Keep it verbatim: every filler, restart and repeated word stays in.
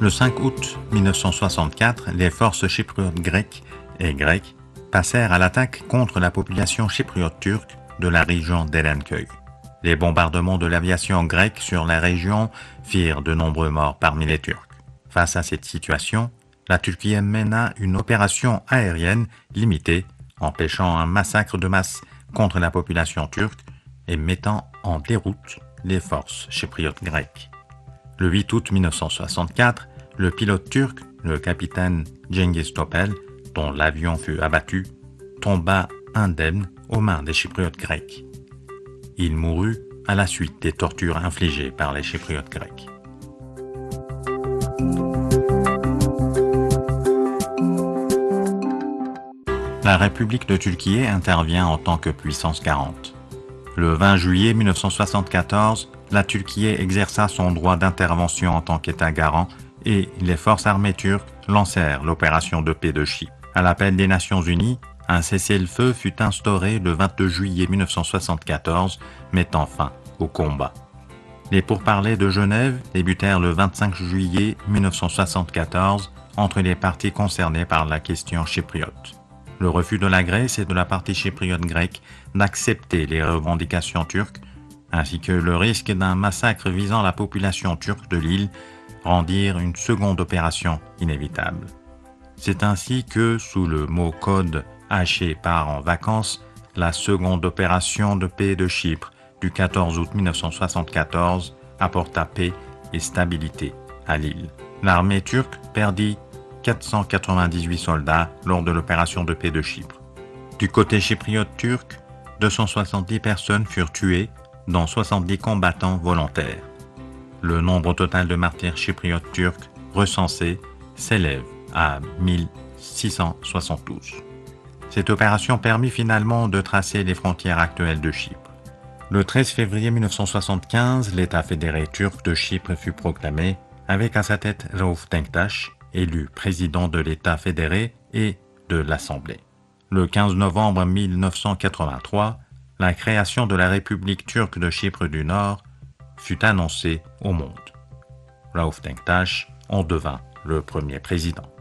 Le cinq août mille neuf cent soixante-quatre, les forces chypriotes grecques et grecques passèrent à l'attaque contre la population chypriote turque de la région d'Erenköy. Les bombardements de l'aviation grecque sur la région firent de nombreux morts parmi les Turcs. Face à cette situation, la Turquie mena une opération aérienne limitée, empêchant un massacre de masse contre la population turque et mettant en déroute les forces chypriotes grecques. Le huit août mille neuf cent soixante-quatre, le pilote turc, le capitaine Cengiz Topel, dont l'avion fut abattu, tomba indemne aux mains des Chypriotes grecs. Il mourut à la suite des tortures infligées par les Chypriotes grecs. La République de Turquie intervient en tant que puissance garante. Le vingt juillet mille neuf cent soixante-quatorze, la Turquie exerça son droit d'intervention en tant qu'État garant et les forces armées turques lancèrent l'opération de paix de Chypre. À l'appel des Nations Unies, un cessez-le-feu fut instauré le vingt-deux juillet mille neuf cent soixante-quatorze, mettant fin au combat. Les pourparlers de Genève débutèrent le vingt-cinq juillet mille neuf cent soixante-quatorze entre les parties concernées par la question chypriote. Le refus de la Grèce et de la partie chypriote grecque d'accepter les revendications turques, ainsi que le risque d'un massacre visant la population turque de l'île, rendirent une seconde opération inévitable. C'est ainsi que, sous le mot code Haché part en vacances, la seconde opération de paix de Chypre du quatorze août mille neuf cent soixante-quatorze apporta paix et stabilité à l'île. L'armée turque perdit quatre cent quatre-vingt-dix-huit soldats lors de l'opération de paix de Chypre. Du côté chypriote turc, deux cent soixante-dix personnes furent tuées, dont soixante-dix combattants volontaires. Le nombre total de martyrs chypriotes turcs recensés s'élève à mille six cent soixante-douze. Cette opération permit finalement de tracer les frontières actuelles de Chypre. Le treize février mille neuf cent soixante-quinze, l'État fédéré turc de Chypre fut proclamé, avec à sa tête Rauf Denktaş, élu président de l'État fédéré et de l'Assemblée. Le quinze novembre mille neuf cent quatre-vingt-trois, la création de la République turque de Chypre du Nord fut annoncée au monde. Rauf Denktaş en devint le premier président.